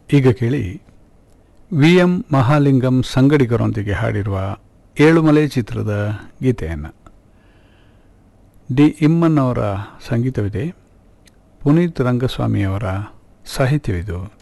ಈಗ ಕೇಳಿ V M Mahalingam ಸಂಗಡಿಗರೊಂದಿಗೆ ಹಾಡಿರುವ ಏಳುಮಲೆ ಚಿತ್ರದ ಗೀತೆಯನ್ನು. ಡಿ ಇಮ್ಮನ್ ಅವರ ಸಂಗೀತವಿದೆ, ಪುನೀತ್ ರಂಗಸ್ವಾಮಿಯವರ ಸಾಹಿತ್ಯವಿದು.